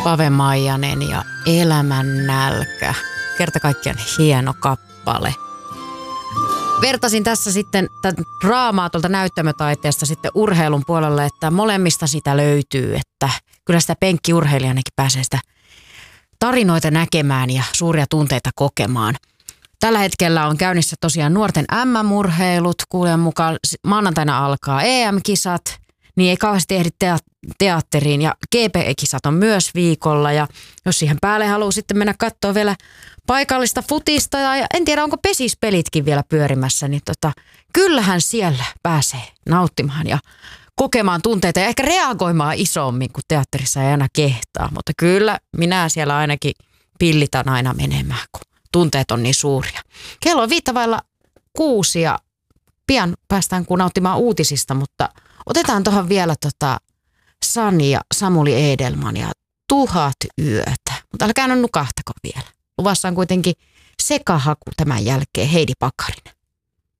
Pave Maijanen ja Elämän nälkä. Kerta kaikkiaan hieno kappale. Vertasin tässä sitten draamaa tuolta näyttämötaiteesta sitten urheilun puolelle, että molemmista sitä löytyy, että kyllä sitä penkkiurheilijanakin pääsee sitä tarinoita näkemään ja suuria tunteita kokemaan. Tällä hetkellä on käynnissä tosiaan nuorten MM-urheilut, kuulen mukaan maanantaina alkaa EM-kisat, niin ei kauheasti ehdi teatteriin ja GP-kisat on myös viikolla ja jos siihen päälle haluaa sitten mennä katsoa vielä paikallista futista ja en tiedä onko pesispelitkin vielä pyörimässä, niin kyllähän siellä pääsee nauttimaan ja kokemaan tunteita ja ehkä reagoimaan isommin kuin teatterissa ei aina kehtaa, mutta kyllä minä siellä ainakin pillitän aina menemään, kun tunteet on niin suuria. Kello on 5:05 ja pian päästään kun nauttimaan uutisista, mutta otetaan tuohon vielä Sani ja Samuli Edelman ja 1000 yötä. Mutta älkää nyt nukahtako vielä. Luvassa on kuitenkin sekahaku tämän jälkeen Heidi Pakarinen.